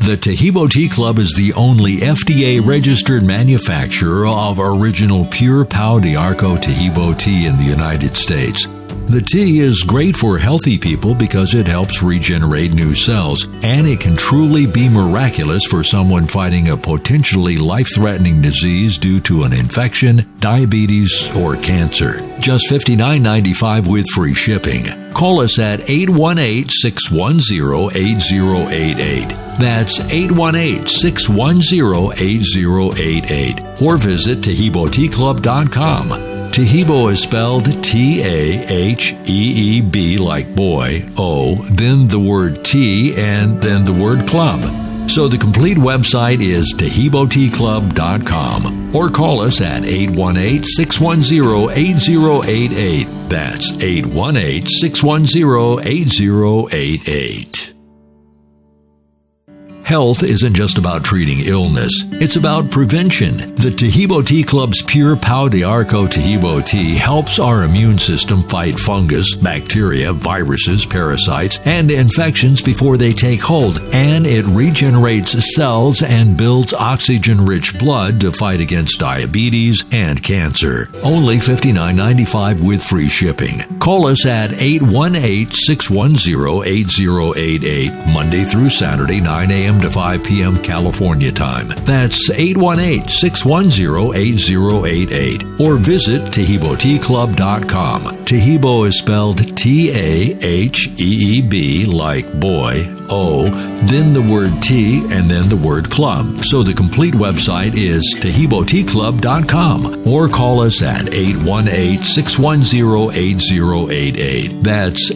The Taheebo Tea Club is the only FDA-registered manufacturer of original pure Pau d'Arco Taheebo tea in the United States. The tea is great for healthy people because it helps regenerate new cells, and it can truly be miraculous for someone fighting a potentially life-threatening disease due to an infection, diabetes, or cancer. Just $59.95 with free shipping. Call us at 818-610-8088. That's 818-610-8088. Or visit TaheeboTeaClub.com. Taheebo is spelled T-A-H-E-E-B like boy, O, then the word tea, and then the word club. So the complete website is TaheeboTeaClub.com. Or call us at 818-610-8088. That's 818-610-8088. Health isn't just about treating illness. It's about prevention. The Taheebo Tea Club's pure Pau d'Arco Taheebo tea helps our immune system fight fungus, bacteria, viruses, parasites, and infections before they take hold, and it regenerates cells and builds oxygen-rich blood to fight against diabetes and cancer. Only $59.95 with free shipping. Call us at 818-610-8088, Monday through Saturday, 9 a.m. to 5 p.m. California time. That's 818-610-8088. Or visit TaheeboTeaClub.com. Taheebo is spelled T-A-H-E-E-B like boy, O, then the word tea, and then the word club. So the complete website is TaheeboTeaClub.com. Or call us at 818-610-8088. That's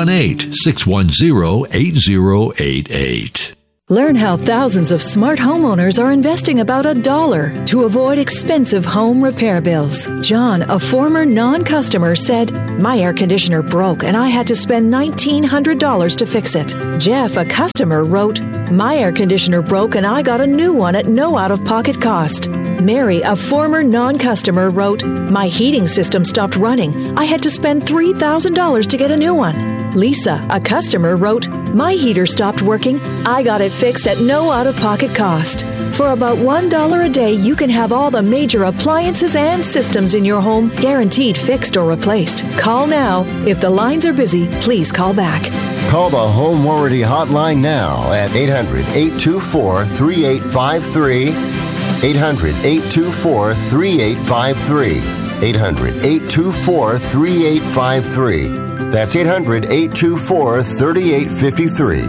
818-610-8088. Learn how thousands of smart homeowners are investing about $1 to avoid expensive home repair bills. John, a former non-customer, said, "My air conditioner broke and I had to spend $1,900 to fix it." Jeff, a customer, wrote, "My air conditioner broke and I got a new one at no out-of-pocket cost." Mary, a former non-customer, wrote, "My heating system stopped running. I had to spend $3,000 to get a new one." Lisa, a customer, wrote, "My heater stopped working. I got it fixed at no out-of-pocket cost." For about $1 a day, you can have all the major appliances and systems in your home guaranteed fixed or replaced. Call now. If the lines are busy, please call back. Call the Home Warranty Hotline now at 800-824-3853. 800-824-3853. 800-824-3853. That's 800-824-3853.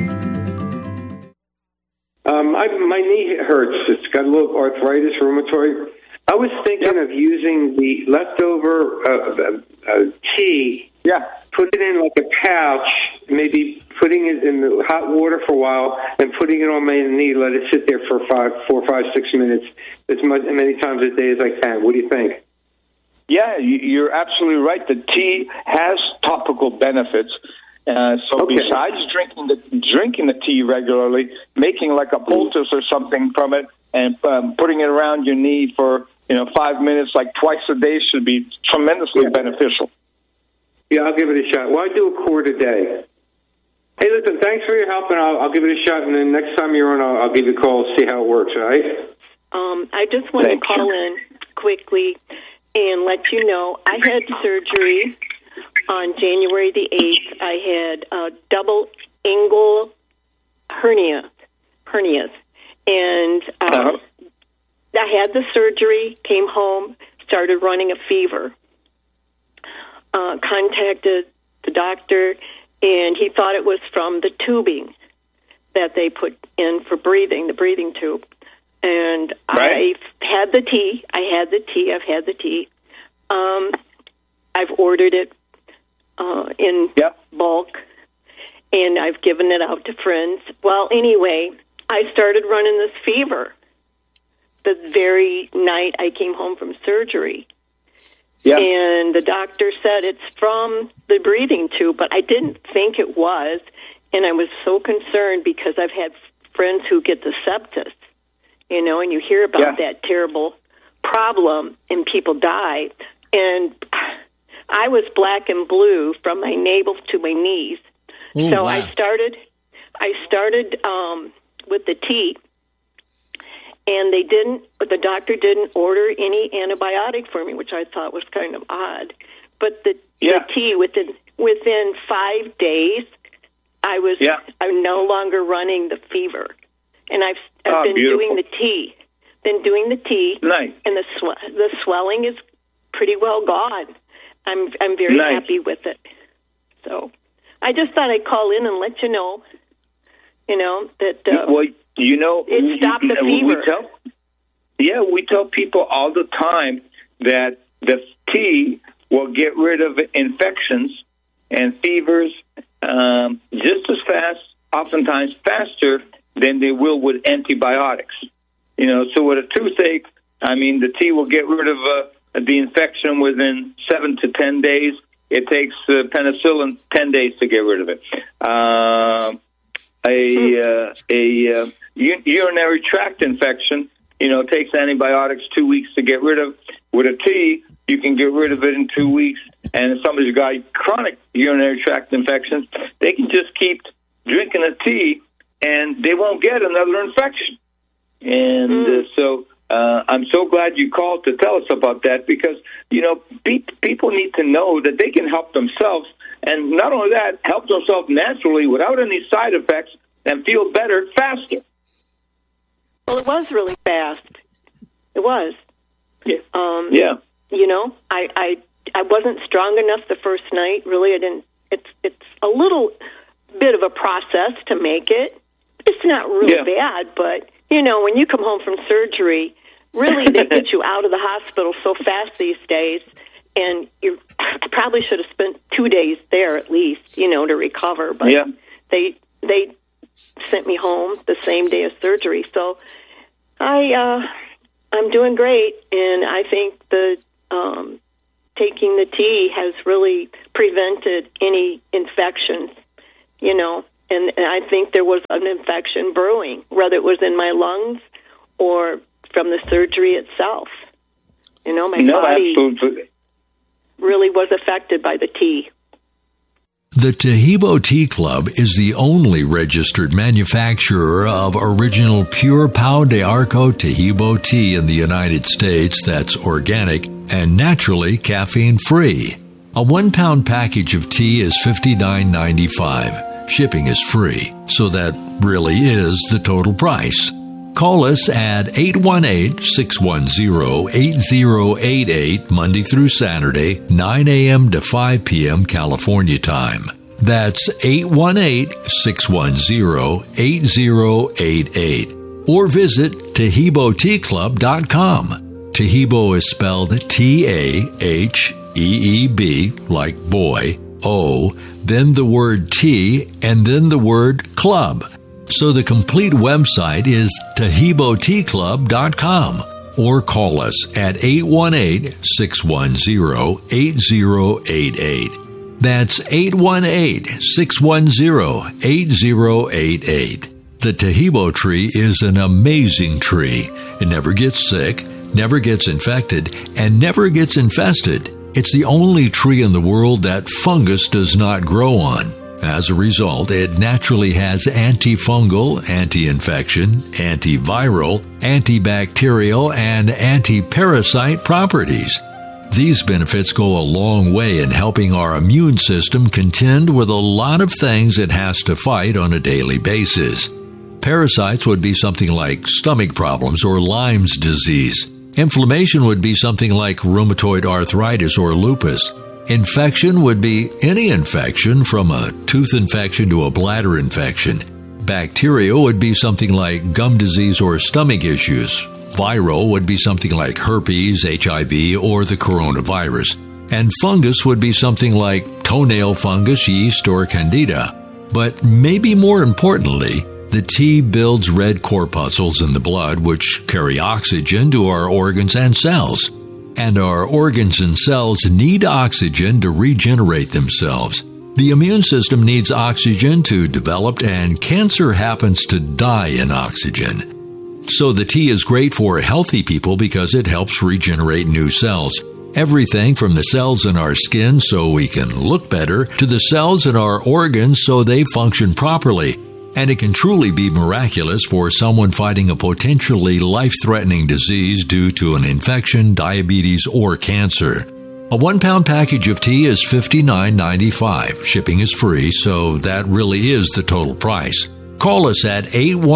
My knee hurts. It's got a little arthritis, rheumatoid. I was thinking of using the leftover tea. Yeah. Put it in like a pouch, maybe putting it in the hot water for a while, and putting it on my knee. Let it sit there for 4, 5, 6 minutes, as many times a day as I can. What do you think? Yeah, you're absolutely right. The tea has topical benefits. Besides drinking the tea regularly, making like a poultice or something from it and putting it around your knee for 5 minutes, like twice a day, should be tremendously beneficial. Yeah, I'll give it a shot. Well, I do a quart a day. Hey, listen, thanks for your help, and I'll give it a shot. And then next time you're on, I'll give you a call, see how it works. All right? I just want to call in quickly and let you know I had surgery on January the 8th. I had double inguinal hernias, and I had the surgery, came home, started running a fever, contacted the doctor, and he thought it was from the tubing that they put in for breathing, the breathing tube. And I've had the tea. I've had the tea. I've ordered it in bulk, and I've given it out to friends. Well, anyway, I started running this fever the very night I came home from surgery. Yeah. And the doctor said it's from the breathing tube, but I didn't think it was, and I was so concerned because I've had friends who get the sepsis, and you hear about that terrible problem, and people die. And I was black and blue from my navel to my knees. Ooh, so wow. I started with the tea, and the doctor didn't order any antibiotic for me, which I thought was kind of odd. But the tea, within 5 days, I'm no longer running the fever, and I've been doing the tea. Nice. And the swelling is pretty well gone. I'm very happy with it. So I just thought I'd call in and let you know that it stopped the fever. We tell people all the time that the tea will get rid of infections and fevers just as fast, oftentimes faster than they will with antibiotics. So with a toothache, the tea will get rid of the infection within 7 to 10 days. It takes penicillin 10 days to get rid of it. A urinary tract infection, takes antibiotics 2 weeks to get rid of. With a tea, you can get rid of it in 2 weeks. And if somebody's got chronic urinary tract infections, they can just keep drinking the tea, and they won't get another infection. And so I'm so glad you called to tell us about that, because, people need to know that they can help themselves, and not only that, help themselves naturally without any side effects and feel better faster. Well, it was really fast. It was. I wasn't strong enough the first night. Really, I didn't. It's a little bit of a process to make it. It's not really bad, but when you come home from surgery, really they get you out of the hospital so fast these days, and you probably should have spent 2 days there at least, to recover. But they sent me home the same day of surgery, so I'm doing great, and I think the taking the tea has really prevented any infections, and I think there was an infection brewing, whether it was in my lungs or from the surgery itself. My body really was affected by the tea. The Taheebo Tea Club is the only registered manufacturer of original pure Pau de Arco Taheebo tea in the United States that's organic and naturally caffeine-free. A 1 pound package of tea is $59.95. Shipping is free, so that really is the total price. Call us at 818-610-8088 Monday through Saturday, 9 a.m. to 5 p.m. California time. That's 818-610-8088. Or visit TaheeboTeaClub.com. Taheebo is spelled T-A-H-E-E-B, like boy, O, then the word tea, and then the word club. So the complete website is TaheeboTeaClub.com, or call us at 818-610-8088. That's 818-610-8088. The Taheebo tree is an amazing tree. It never gets sick, never gets infected, and never gets infested. It's the only tree in the world that fungus does not grow on. As a result, it naturally has antifungal, anti-infection, antiviral, antibacterial, and anti-parasite properties. These benefits go a long way in helping our immune system contend with a lot of things it has to fight on a daily basis. Parasites would be something like stomach problems or Lyme's disease. Inflammation would be something like rheumatoid arthritis or lupus. Infection would be any infection, from a tooth infection to a bladder infection. Bacteria would be something like gum disease or stomach issues. Viral would be something like herpes, HIV, or the coronavirus. And fungus would be something like toenail fungus, yeast, or candida. But maybe more importantly, the tea builds red corpuscles in the blood, which carry oxygen to our organs and cells. And our organs and cells need oxygen to regenerate themselves. The immune system needs oxygen to develop, and cancer happens to die in oxygen. So the tea is great for healthy people because it helps regenerate new cells. Everything from the cells in our skin so we can look better to the cells in our organs so they function properly. And it can truly be miraculous for someone fighting a potentially life-threatening disease due to an infection, diabetes, or cancer. A 1-pound package of tea is $59.95. Shipping is free, so that really is the total price. Call us at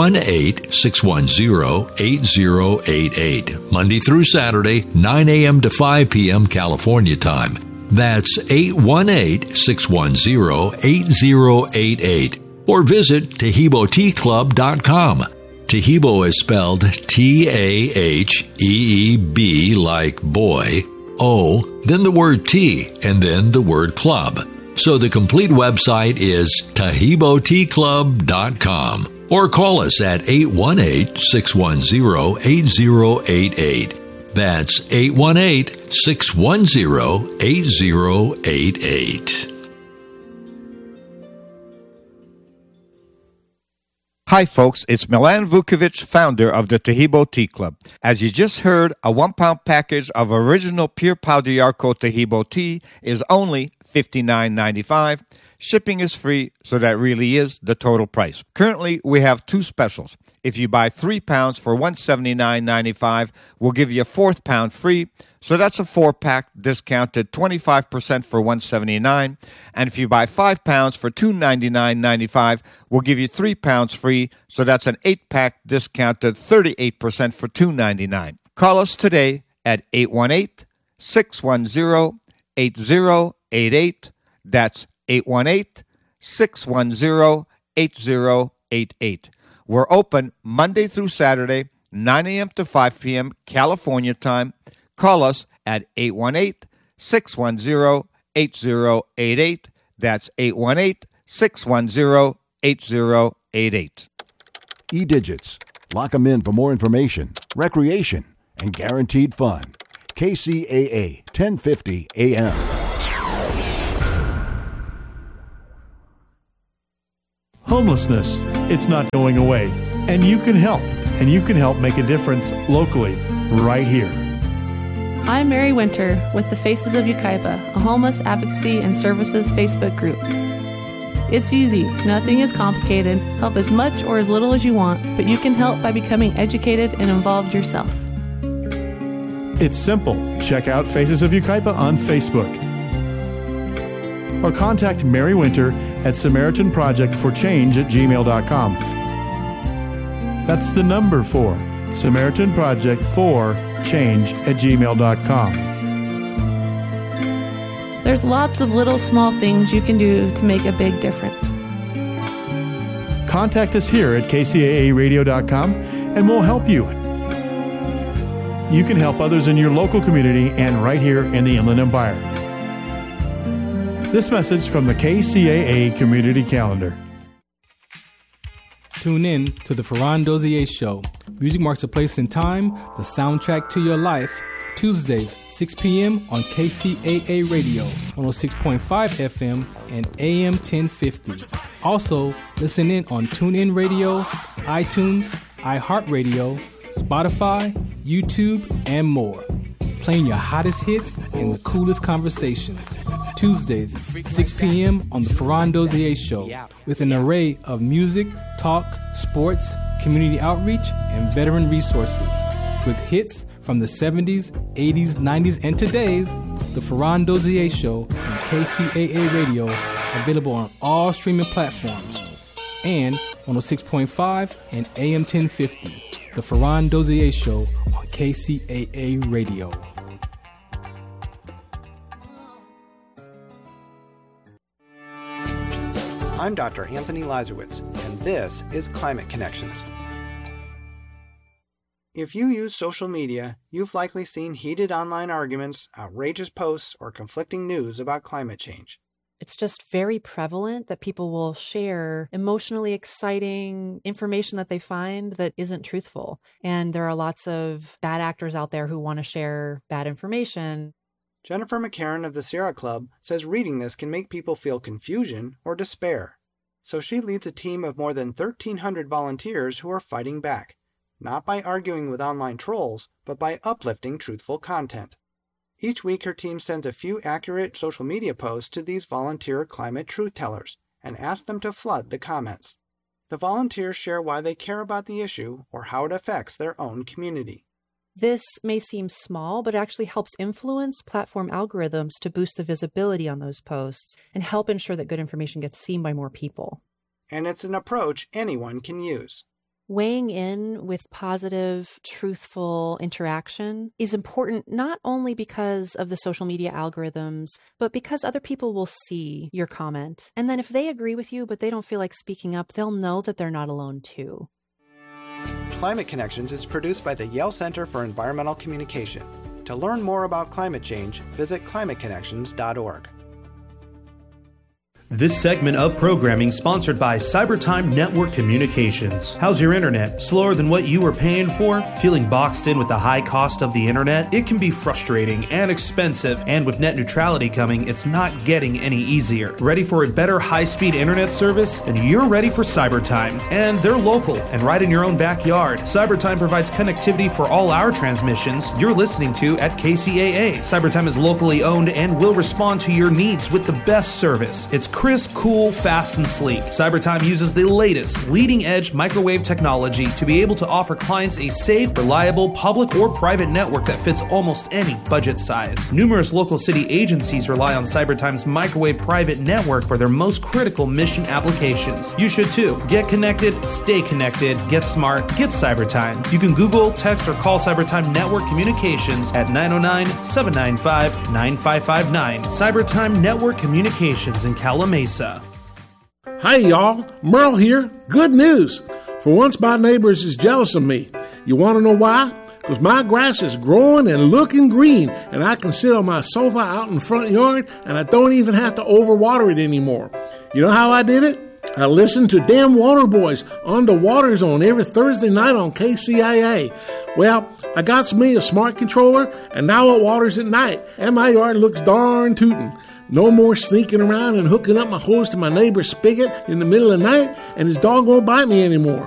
818-610-8088, Monday through Saturday, 9 a.m. to 5 p.m. California time. That's 818-610-8088. Or visit TaheeboTeaClub.com. Taheebo is spelled T-A-H-E-E-B like boy, O, then the word tea, and then the word club. So the complete website is TaheeboTeaClub.com. Or call us at 818-610-8088. That's 818-610-8088. Hi folks, it's Milan Vukovic, founder of the Taheebo Tea Club. As you just heard, a 1-pound package of original Pure Pau d'Arco Taheebo tea is only $59.95. Shipping is free, so that really is the total price. Currently, we have 2 specials. If you buy 3 pounds for $179.95, we'll give you a 4th pound free. So that's a 4-pack discounted 25% for $179. And if you buy 5 pounds for $299.95, we'll give you 3 pounds free. So that's an 8-pack discounted 38% for $299. Call us today at 818-610-8088. That's 818-610-8088. We're open Monday through Saturday, 9 a.m. to 5 p.m. California time. Call us at 818-610-8088. That's 818-610-8088. E-Digits. Lock them in for more information, recreation, and guaranteed fun. KCAA 1050 AM. Homelessness, it's not going away, and you can help. And you can help make a difference locally, right here. I'm Mary Winter with the Faces of Yucaipa, a homeless advocacy and services Facebook group. It's easy, nothing is complicated. Help as much or as little as you want, but you can help by becoming educated and involved yourself. It's simple. Check out Faces of Yucaipa on Facebook. Or contact Mary Winter at SamaritanProject4Change@gmail.com. That's the number 4, SamaritanProject4Change@gmail.com. There's lots of little small things you can do to make a big difference. Contact us here at kcaaradio.com and we'll help you. You can help others in your local community and right here in the Inland Empire. This message from the KCAA Community Calendar. Tune in to the Ferran Dozier Show. Music marks a place in time, the soundtrack to your life. Tuesdays, 6 p.m. on KCAA Radio, 106.5 FM and AM 1050. Also, listen in on TuneIn Radio, iTunes, iHeartRadio, Spotify, YouTube, and more. Playing your hottest hits and the coolest conversations. Tuesdays, 6 p.m. on the Ferran Dozier Show, with an array of music, talk, sports, community outreach, and veteran resources. With hits from the 70s, 80s, 90s, and today's, the Ferran Dozier Show on KCAA Radio, available on all streaming platforms, and 106.5 and AM 1050. The Ferran Dozier Show on KCAA Radio. I'm Dr. Anthony Lazarowitz, and this is Climate Connections. If you use social media, you've likely seen heated online arguments, outrageous posts, or conflicting news about climate change. It's just very prevalent that people will share emotionally exciting information that they find that isn't truthful. And there are lots of bad actors out there who want to share bad information. Jennifer McCarran of the Sierra Club says reading this can make people feel confusion or despair. So she leads a team of more than 1,300 volunteers who are fighting back, not by arguing with online trolls, but by uplifting truthful content. Each week, her team sends a few accurate social media posts to these volunteer climate truth tellers and asks them to flood the comments. The volunteers share why they care about the issue or how it affects their own community. This may seem small, but it actually helps influence platform algorithms to boost the visibility on those posts and help ensure that good information gets seen by more people. And it's an approach anyone can use. Weighing in with positive, truthful interaction is important not only because of the social media algorithms, but because other people will see your comment. And then if they agree with you, but they don't feel like speaking up, they'll know that they're not alone too. Climate Connections is produced by the Yale Center for Environmental Communication. To learn more about climate change, visit climateconnections.org. This segment of programming sponsored by Cybertime Network Communications. How's your internet? Slower than what you were paying for? Feeling boxed in with the high cost of the internet? It can be frustrating and expensive, and with net neutrality coming, it's not getting any easier. Ready for a better high-speed internet service? Then you're ready for Cybertime. And they're local and right in your own backyard. Cybertime provides connectivity for all our transmissions you're listening to at KCAA. Cybertime is locally owned and will respond to your needs with the best service. It's crisp, cool, fast, and sleek. Cybertime uses the latest, leading-edge microwave technology to be able to offer clients a safe, reliable, public or private network that fits almost any budget size. Numerous local city agencies rely on Cybertime's microwave private network for their most critical mission applications. You should too. Get connected, stay connected, get smart, get Cybertime. You can Google, text, or call Cybertime Network Communications at 909-795-9559. Cybertime Network Communications in Calamasa. Hi y'all, Merle here. Good news. For once my neighbors is jealous of me. You want to know why? Because my grass is growing and looking green, and I can sit on my sofa out in the front yard, and I don't even have to overwater it anymore. You know how I did it? I listened to Damn Water Boys on the Water Zone every Thursday night on KCIA. Well, I got me a smart controller, and now it waters at night, and my yard looks darn tootin'. No more sneaking around and hooking up my hose to my neighbor's spigot in the middle of the night, and his dog won't bite me anymore.